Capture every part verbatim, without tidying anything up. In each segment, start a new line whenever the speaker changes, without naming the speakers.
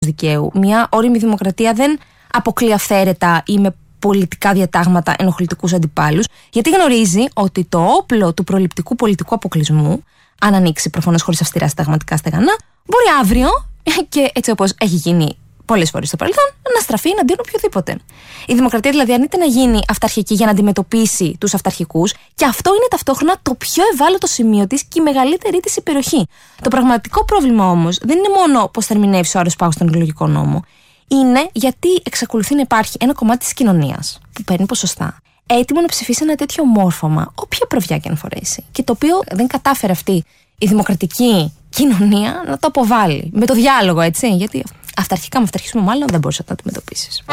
δικαίου. Μια όριμη δημοκρατία δεν αποκλεί αυθαίρετα ή με πολιτικά διατάγματα ενοχλητικούς αντιπάλους, γιατί γνωρίζει ότι το όπλο του προληπτικού πολιτικού αποκλεισμού, αν ανοίξει προφανώς χωρίς αυστηρά συνταγματικά στεγανά, μπορεί αύριο, και έτσι όπως έχει γίνει πολλές φορές στο παρελθόν, να στραφεί εναντίον οποιοδήποτε. Η δημοκρατία δηλαδή αρνείται να γίνει αυταρχική για να αντιμετωπίσει τους αυταρχικούς, και αυτό είναι ταυτόχρονα το πιο ευάλωτο σημείο της και η μεγαλύτερη της υπεροχή. Το πραγματικό πρόβλημα όμως δεν είναι μόνο πώς θα ερμηνεύσει ο Άρης Πάγος τον εκλογικό νόμο. Είναι γιατί εξακολουθεί να υπάρχει ένα κομμάτι της κοινωνίας που παίρνει ποσοστά, έτοιμο να ψηφίσει ένα τέτοιο μόρφωμα, όποια προβιά και αν φορέσει, και το οποίο δεν κατάφερε αυτή η δημοκρατική κοινωνία να το αποβάλει. Με το διάλογο, έτσι. Γιατί αυταρχικά με αυταρχισμό, μάλλον δεν μπορείς να το αντιμετωπίσεις.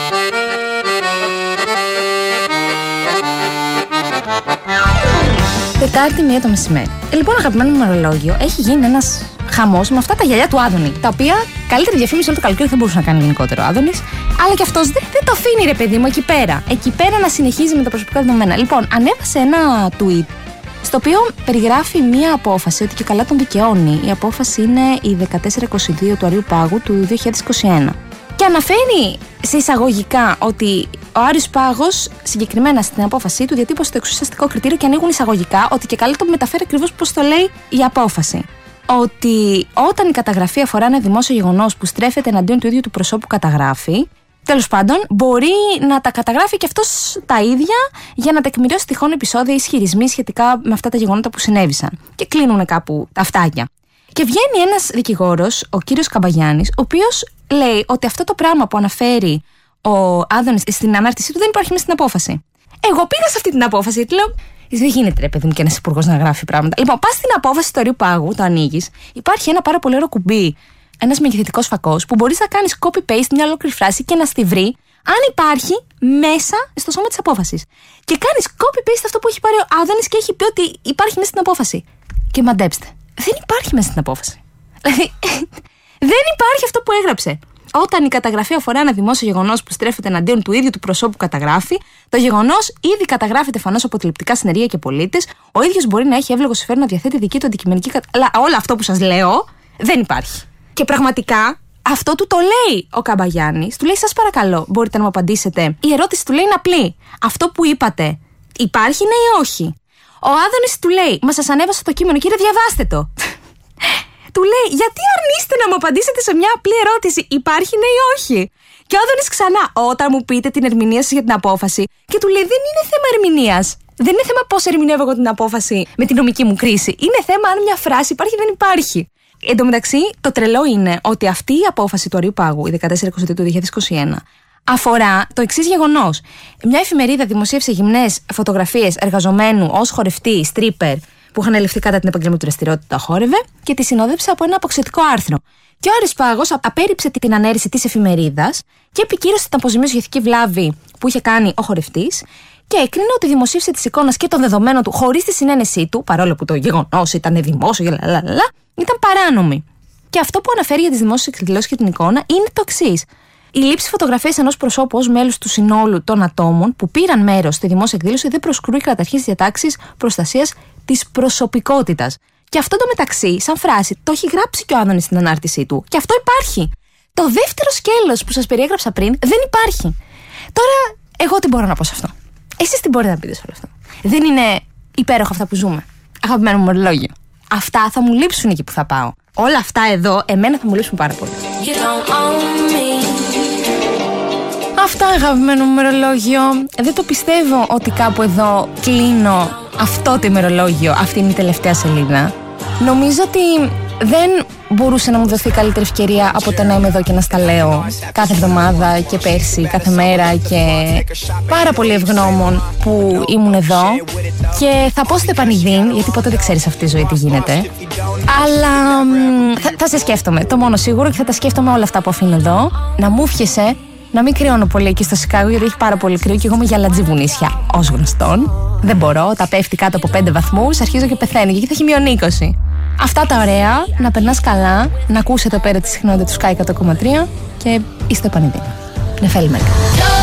Τετάρτη, μία το μεσημέρι. Ε, λοιπόν, αγαπημένο μου ημερολόγιο, έχει γίνει ένας χαμός με αυτά τα γυαλιά του Άδωνη. Τα οποία καλύτερη διαφήμιση όλο το καλοκαίρι δεν μπορούσε να κάνει γενικότερο ο Άδωνης. Αλλά και αυτός δεν, δεν το αφήνει, ρε παιδί μου, εκεί πέρα. Εκεί πέρα να συνεχίζει με τα προσωπικά δεδομένα. Λοιπόν, ανέβασε ένα tweet στο οποίο περιγράφει μία απόφαση ότι και καλά τον δικαιώνει. Η απόφαση είναι η δεκατέσσερα είκοσι δύο του Αρείου Πάγου του δύο χιλιάδες είκοσι ένα. Και αναφέρει σε εισαγωγικά ότι ο Άρης Πάγος συγκεκριμένα στην απόφασή του διατύπωσε το εξουσιαστικό κριτήριο, και ανοίγουν εισαγωγικά ότι και καλά το μεταφέρει ακριβώς πώς το λέει η απόφαση. Ότι όταν η καταγραφή αφορά ένα δημόσιο γεγονός που στρέφεται εναντίον του ίδιου του προσώπου καταγράφει, τέλος πάντων, μπορεί να τα καταγράφει και αυτός τα ίδια για να τεκμηριώσει τυχόν επεισόδια ή ισχυρισμοί σχετικά με αυτά τα γεγονότα που συνέβησαν. Και κλείνουν κάπου τα αυτάκια. Και βγαίνει ένας δικηγόρος, ο κύριος Καμπαγιάννης, ο οποίος λέει ότι αυτό το πράγμα που αναφέρει ο Άδωνης στην ανάρτησή του δεν υπάρχει μέσα στην απόφαση. Εγώ πήγα σε αυτή την απόφαση και λέω: δεν γίνεται, ρε παιδί μου, και ένας υπουργός να γράφει πράγματα. Λοιπόν, πας στην απόφαση του Αρείου Πάγου, το ανοίγεις, υπάρχει ένα πάρα πολύ ωραίο κουμπί, ένας μεγεθυντικός φακός, που μπορείς να κάνεις copy-paste μια ολόκληρη φράση και να στη βρει αν υπάρχει μέσα στο σώμα της απόφασης. Και κάνεις copy-paste αυτό που έχει πάρει ο Άδωνης και έχει πει ότι υπάρχει μέσα στην απόφαση. Και μαντέψτε, δεν υπάρχει μέσα στην απόφαση. Δηλαδή, δεν υπάρχει αυτό που έγραψε. Όταν η καταγραφή αφορά ένα δημόσιο γεγονός που στρέφεται εναντίον του ίδιου του προσώπου που καταγράφει, το γεγονός ήδη καταγράφεται φανώς από τηλεοπτικά συνεργεία και πολίτες, ο ίδιος μπορεί να έχει εύλογο συμφέρον να διαθέτει δική του αντικειμενική καταγραφή. Αλλά όλο αυτό που σας λέω δεν υπάρχει. Και πραγματικά αυτό του το λέει ο Καμπαγιάννης. Του λέει: σας παρακαλώ, μπορείτε να μου απαντήσετε. Η ερώτηση του λέει είναι απλή. Αυτό που είπατε υπάρχει, ναι ή όχι? Ο Άδωνης του λέει: μα σας ανέβασα το κείμενο, κύριε, διαβάστε το. Του λέει: γιατί αρνείστε να μου απαντήσετε σε μια απλή ερώτηση, υπάρχει, ναι ή όχι? Και ο Άδωνης ξανά: όταν μου πείτε την ερμηνεία σας για την απόφαση. Και του λέει: δεν είναι θέμα ερμηνείας. Δεν είναι θέμα πώς ερμηνεύω εγώ την απόφαση με την νομική μου κρίση. Είναι θέμα αν μια φράση υπάρχει ή δεν υπάρχει. Εν τω μεταξύ, το τρελό είναι ότι αυτή η απόφαση του Αρείου Πάγου, η δεκατέσσερα είκοσι δύο του δύο χιλιάδες είκοσι ένα, αφορά το εξής γεγονός. Μια εφημερίδα δημοσίευσε γυμνές φωτογραφίες εργαζομένου ως χορευτή, stripper, που είχαν ελευθεί κατά την επαγγελματική του δραστηριότητα, χόρευε, και τη συνόδεψε από ένα αποξωτικό άρθρο. Και ο Άρης Πάγος απέρριψε την ανέρρηση της εφημερίδας και επικύρωσε την αποζημίωση για ηθική βλάβη που είχε κάνει ο χορευτής, και έκρινε ότι η δημοσίευση της εικόνας και των δεδομένων του χωρίς τη συνένεσή του, παρόλο που το γεγονός ήταν δημόσιο, λαλαλαλα, ήταν παράνομη. Και αυτό που αναφέρει για τις δημόσιες εκδηλώσεις και την εικόνα είναι το εξής. Η λήψη φωτογραφίας ενός προσώπου ως μέλους του συνόλου των ατόμων που πήραν μέρος στη δημόσια εκδήλωση δεν προσκρούει καταρχήν στις διατάξεις προστασίας της προσωπικότητας. Και αυτό το μεταξύ, σαν φράση, το έχει γράψει και ο Άδωνης στην ανάρτησή του. Και αυτό υπάρχει. Το δεύτερο σκέλος που σας περιέγραψα πριν δεν υπάρχει. Τώρα, εγώ τι μπορώ να πω σε αυτό? Εσείς τι μπορείτε να πείτε σε όλο αυτό? Δεν είναι υπέροχα αυτά που ζούμε? Αγαπημένο μου ορολόγιο. Αυτά θα μου λείψουν εκεί που θα πάω. Όλα αυτά εδώ, εμένα θα μου λείψουν πάρα πολύ. Αυτά, αγαπημένο μου ημερολόγιο. Δεν το πιστεύω ότι κάπου εδώ κλείνω αυτό το ημερολόγιο. Αυτή είναι η τελευταία σελίδα. Νομίζω ότι δεν μπορούσε να μου δοθεί καλύτερη ευκαιρία από το να είμαι εδώ και να στα λέω κάθε εβδομάδα και πέρσι, κάθε μέρα, και πάρα πολύ ευγνώμων που ήμουν εδώ. Και θα πω στο επανειδήν, γιατί ποτέ δεν ξέρεις αυτή τη ζωή τι γίνεται. Αλλά θα, θα σε σκέφτομαι, το μόνο σίγουρο, και θα τα σκέφτομαι όλα αυτά που αφήνω εδώ. Να μου ευχεσαι να μην κρυώνω πολύ εκεί στο Σικάγο, γιατί έχει πάρα πολύ κρύο και εγώ είμαι γυαλατζή βουνίσια, ως γνωστόν. Δεν μπορώ, τα πέφτει κάτω από πέντε βαθμούς, αρχίζω και πεθαίνω, και εκεί θα έχει μείον είκοσι. Αυτά τα ωραία, να περνάς καλά, να ακούς εδώ πέρα τη συχνότητα του Sky εκατό κόμμα τρία και είστε επανειδήν. Νεφέλη Μέκα.